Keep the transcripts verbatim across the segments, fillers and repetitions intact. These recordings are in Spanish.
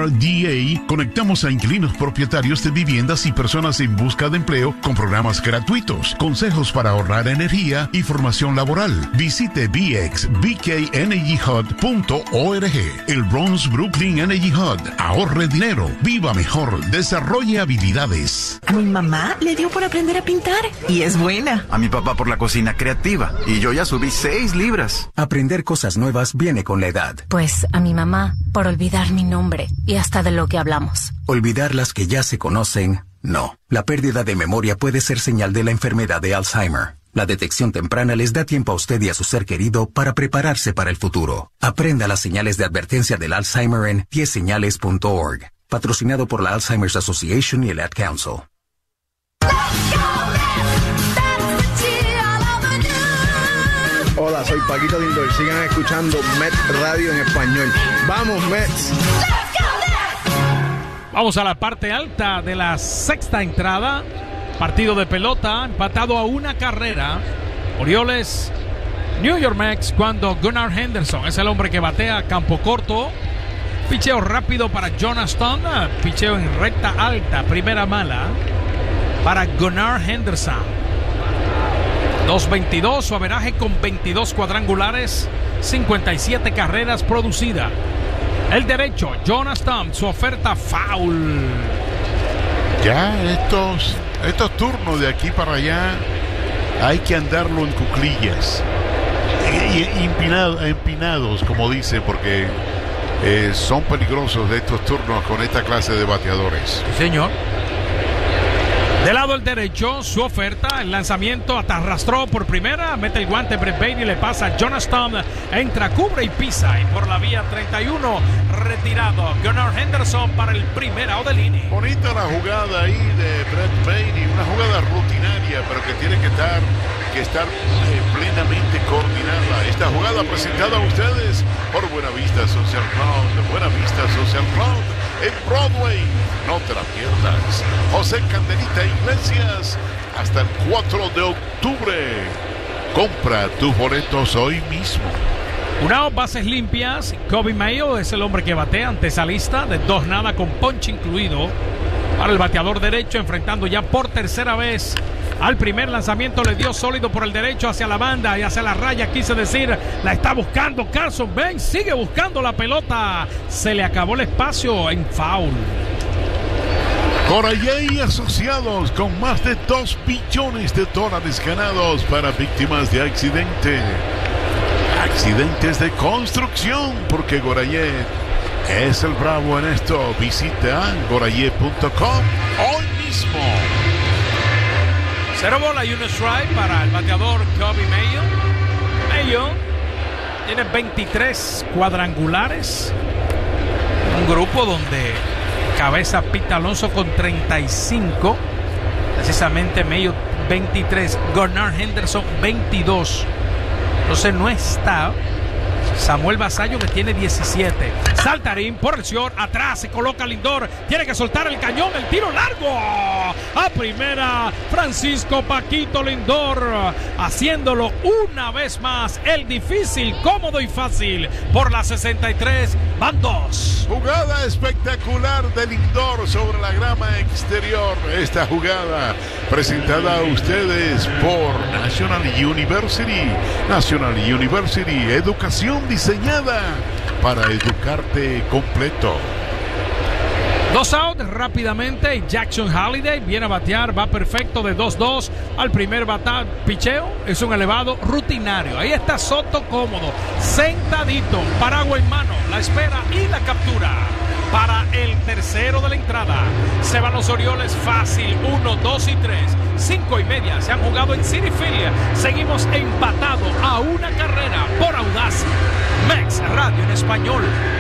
R D A, conectamos a inquilinos propietarios de viviendas y personas en busca de empleo con programas gratuitos, consejos para ahorrar energía y formación laboral. Visite b x b k energy hub punto org. El Bronx Brooklyn Energy Hub. Ahorre dinero, viva mejor, desarrolle habilidades. A mi mamá le dio por aprender a pintar y es buena. A mi papá por la cocina creativa y yo ya subí seis libras. Aprender cosas nuevas viene con la edad. Pues a mi mamá por olvidar mi nombre y hasta de lo que hablamos. Olvidar las que ya se conocen, no. La pérdida de memoria puede ser señal de la enfermedad de Alzheimer. La detección temprana les da tiempo a usted y a su ser querido para prepararse para el futuro. Aprenda las señales de advertencia del Alzheimer en diez señales punto org. Patrocinado por la Alzheimer's Association y el Ad Council. Hola, soy Paquito Lindor. Sigan escuchando Mets Radio en español. ¡Vamos, Mets! Vamos a la parte alta de la sexta entrada. Partido de pelota, empatado a una carrera. Orioles, New York Mets, cuando Gunnar Henderson es el hombre que batea campo corto. Picheo rápido para Jonathan. Picheo en recta alta, primera mala para Gunnar Henderson. dos veintidós, su averaje con veintidós cuadrangulares, cincuenta y siete carreras producidas. El derecho, Jonathan, su oferta foul. Ya estos, estos turnos de aquí para allá hay que andarlo en cuclillas, empinado, empinados, como dicen, porque eh, son peligrosos de estos turnos con esta clase de bateadores. Sí, señor. Del lado el derecho, su oferta, el lanzamiento hasta arrastró por primera, mete el guante Brett Baty, le pasa a Jonathan, entra, cubre y pisa, y por la vía treinta y uno, retirado Gunnar Henderson para el primer out del inning. Bonita la jugada ahí de Brett Baty, una jugada rutinaria, pero que tiene que estar, que estar eh, plenamente coordinada. Esta jugada presentada a ustedes por Buenavista Social Club, Buenavista Social Club en Broadway. No te la pierdas. José Candelita Iglesias, hasta el cuatro de octubre. Compra tus boletos hoy mismo. Una bases limpias. Kobe Mayo es el hombre que batea ante esa lista de dos nada con ponche incluido. Para el bateador derecho, enfrentando ya por tercera vez al primer lanzamiento, le dio sólido por el derecho hacia la banda y hacia la raya, quise decir, la está buscando Carson Benz, sigue buscando la pelota, se le acabó el espacio en foul. Gorayé y Asociados, con más de dos billones de dólares ganados para víctimas de accidente. Accidentes de construcción, porque Gorayé es el bravo en esto. Visita gorayé punto com hoy mismo. Cero bola y un strike para el bateador Kobe Mayo. Mayo tiene veintitrés cuadrangulares. Un grupo donde cabeza Pete Alonso con treinta y cinco. Precisamente Mayo veintitrés. Gunnar Henderson veintidós. Entonces no está Samuel Basallo, que tiene diecisiete. Saltarín por el short, atrás se coloca Lindor, tiene que soltar el cañón, el tiro largo a primera. Francisco Paquito Lindor haciéndolo una vez más el difícil, cómodo y fácil por la sesenta y tres. Van dos. Jugada espectacular de Lindor sobre la grama exterior. Esta jugada presentada a ustedes por National University. National University, educación diseñada para educarte completo. Dos out rápidamente. Jackson Holliday viene a batear, va perfecto de dos dos al primer bata, picheo. Es un elevado rutinario. Ahí está Soto cómodo, sentadito, paraguas en mano, la espera y la captura para el tercero de la entrada. Se van los Orioles fácil, uno, dos y tres. Cinco y media se han jugado en Citi Field. Seguimos empatados a una carrera por Audacia. Mets Radio en español.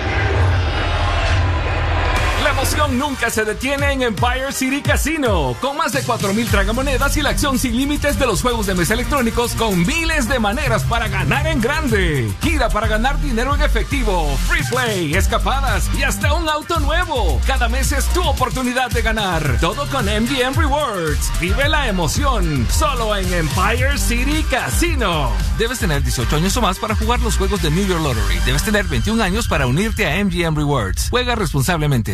La emoción nunca se detiene en Empire City Casino. Con más de cuatro mil tragamonedas y la acción sin límites de los juegos de mesa electrónicos con miles de maneras para ganar en grande. Gira para ganar dinero en efectivo, free play, escapadas y hasta un auto nuevo. Cada mes es tu oportunidad de ganar. Todo con M G M Rewards. Vive la emoción solo en Empire City Casino. Debes tener dieciocho años o más para jugar los juegos de New York Lottery. Debes tener veintiún años para unirte a M G M Rewards. Juega responsablemente.